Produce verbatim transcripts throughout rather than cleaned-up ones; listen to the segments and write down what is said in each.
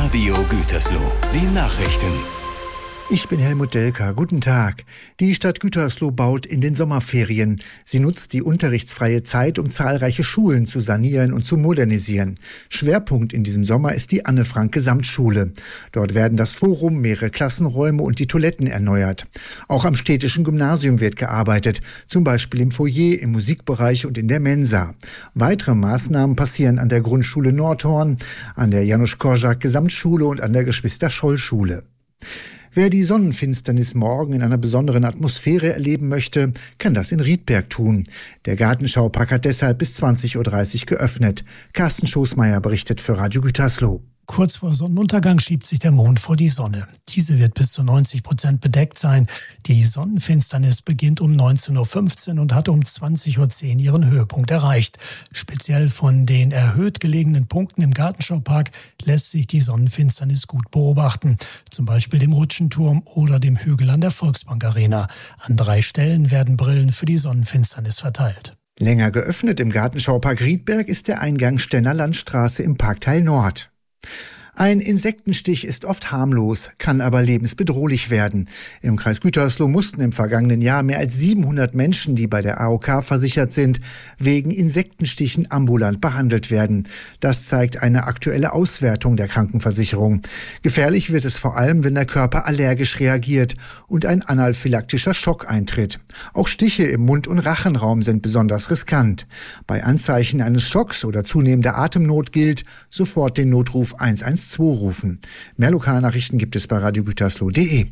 Radio Gütersloh, die Nachrichten. Ich bin Helmut Delker. Guten Tag. Die Stadt Gütersloh baut in den Sommerferien. Sie nutzt die unterrichtsfreie Zeit, um zahlreiche Schulen zu sanieren und zu modernisieren. Schwerpunkt in diesem Sommer ist die Anne-Frank-Gesamtschule. Dort werden das Forum, mehrere Klassenräume und die Toiletten erneuert. Auch am städtischen Gymnasium wird gearbeitet, zum Beispiel im Foyer, im Musikbereich und in der Mensa. Weitere Maßnahmen passieren an der Grundschule Nordhorn, an der Janusz-Korczak-Gesamtschule und an der Geschwister-Scholl-Schule. Wer die Sonnenfinsternis morgen in einer besonderen Atmosphäre erleben möchte, kann das in Riedberg tun. Der Gartenschaupark hat deshalb bis zwanzig Uhr dreißig geöffnet. Carsten Schoßmeier berichtet für Radio Gütersloh. Kurz vor Sonnenuntergang schiebt sich der Mond vor die Sonne. Diese wird bis zu neunzig Prozent bedeckt sein. Die Sonnenfinsternis beginnt um neunzehn Uhr fünfzehn und hat um zwanzig Uhr zehn ihren Höhepunkt erreicht. Speziell von den erhöht gelegenen Punkten im Gartenschaupark lässt sich die Sonnenfinsternis gut beobachten. Zum Beispiel dem Rutschenturm oder dem Hügel an der Volksbank Arena. An drei Stellen werden Brillen für die Sonnenfinsternis verteilt. Länger geöffnet im Gartenschaupark Riedberg ist der Eingang Stenner Landstraße im Parkteil Nord. Ein Insektenstich ist oft harmlos, kann aber lebensbedrohlich werden. Im Kreis Gütersloh mussten im vergangenen Jahr mehr als siebenhundert Menschen, die bei der A O K versichert sind, wegen Insektenstichen ambulant behandelt werden. Das zeigt eine aktuelle Auswertung der Krankenversicherung. Gefährlich wird es vor allem, wenn der Körper allergisch reagiert und ein anaphylaktischer Schock eintritt. Auch Stiche im Mund- und Rachenraum sind besonders riskant. Bei Anzeichen eines Schocks oder zunehmender Atemnot gilt, sofort den Notruf eins eins zwei rufen. Mehr Lokalnachrichten gibt es bei radio gütersloh punkt de.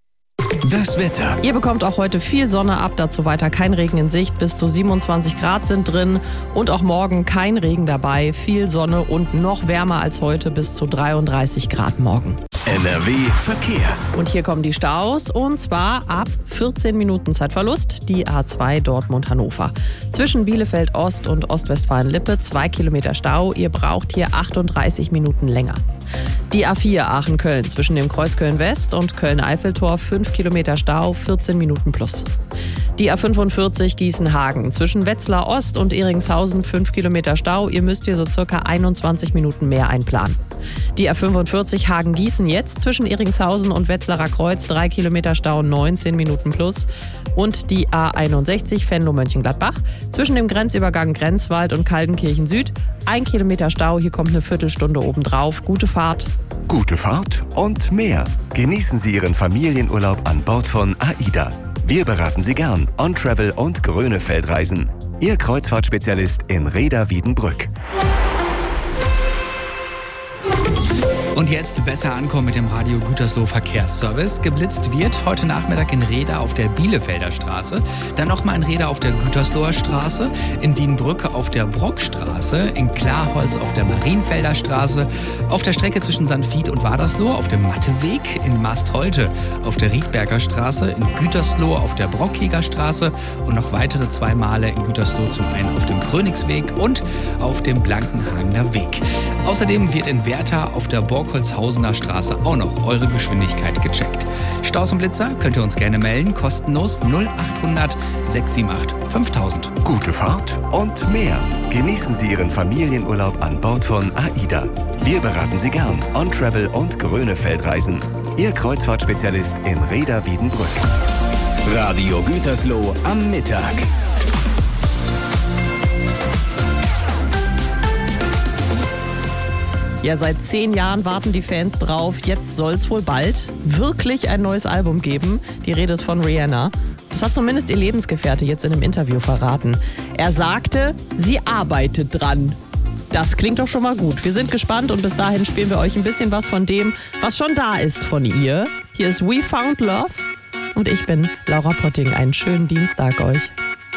Das Wetter. Ihr bekommt auch heute viel Sonne ab, dazu weiter kein Regen in Sicht. Bis zu siebenundzwanzig Grad sind drin und auch morgen kein Regen dabei. Viel Sonne und noch wärmer als heute, bis zu dreiunddreißig Grad morgen. N R W Verkehr. Und hier kommen die Staus und zwar ab vierzehn Minuten Zeitverlust, die A zwei Dortmund-Hannover. Zwischen Bielefeld Ost und Ostwestfalen-Lippe zwei Kilometer Stau. Ihr braucht hier achtunddreißig Minuten länger. Die A vier Aachen-Köln zwischen dem Kreuz Köln-West und Köln-Eiffeltor fünf Kilometer Stau, vierzehn Minuten plus. Die A fünfundvierzig Gießen-Hagen zwischen Wetzlar Ost und Eringshausen fünf Kilometer Stau. Ihr müsst hier so circa einundzwanzig Minuten mehr einplanen. Die A fünfundvierzig Hagen-Gießen jetzt zwischen Eringshausen und Wetzlarer Kreuz drei Kilometer Stau, neunzehn Minuten plus. Und die A einundsechzig Venlo-Mönchengladbach zwischen dem Grenzübergang Grenzwald und Kaldenkirchen Süd ein Kilometer Stau. Hier kommt eine Viertelstunde obendrauf. Gute Fahrt. Gute Fahrt und mehr. Genießen Sie Ihren Familienurlaub an Bord von AIDA. Wir beraten Sie gern on Travel und Grönefeldreisen. Ihr Kreuzfahrtspezialist in Rheda-Wiedenbrück. Und jetzt besser ankommen mit dem Radio Gütersloh Verkehrsservice. Geblitzt wird heute Nachmittag in Rheda auf der Bielefelder Straße, dann nochmal in Rheda auf der Gütersloher Straße, in Wiedenbrück auf der Brockstraße, in Klarholz auf der Marienfelder Straße, auf der Strecke zwischen Sandvied und Wadersloh auf dem Matteweg, in Mastholte auf der Riedberger Straße, in Gütersloh auf der Brockheger Straße und noch weitere zwei Male in Gütersloh, zum einen auf dem Königsweg und auf dem Blankenhagener Weg. Außerdem wird in Werther auf der Borgholzhausener Straße auch noch eure Geschwindigkeit gecheckt. Staus und Blitzer könnt ihr uns gerne melden, kostenlos null achthundert sechs sieben acht fünftausend. Gute Fahrt und mehr. Genießen Sie Ihren Familienurlaub an Bord von AIDA. Wir beraten Sie gern on Travel und Grönefeldreisen. Ihr Kreuzfahrtspezialist in Rheda-Wiedenbrück. Radio Gütersloh am Mittag. Ja, seit zehn Jahren warten die Fans drauf. Jetzt soll es wohl bald wirklich ein neues Album geben. Die Rede ist von Rihanna. Das hat zumindest ihr Lebensgefährte jetzt in einem Interview verraten. Er sagte, sie arbeitet dran. Das klingt doch schon mal gut. Wir sind gespannt und bis dahin spielen wir euch ein bisschen was von dem, was schon da ist von ihr. Hier ist We Found Love und ich bin Laura Potting. Einen schönen Dienstag euch.